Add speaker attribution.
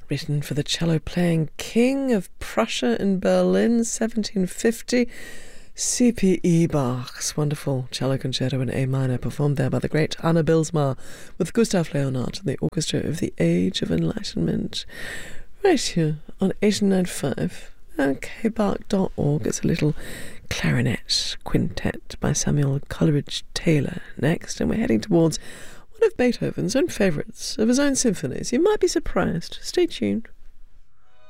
Speaker 1: written for the cello-playing King of Prussia in Berlin, 1750. C.P.E. Bach's wonderful cello concerto in A minor, performed there by the great Anna Bilsma with Gustav Leonhardt and the Orchestra of the Age of Enlightenment. Right here on 89.5 and kbach.org. It's a little clarinet quintet by Samuel Coleridge Taylor next, and we're heading towards one of Beethoven's own favourites of his own symphonies. You might be surprised. Stay tuned.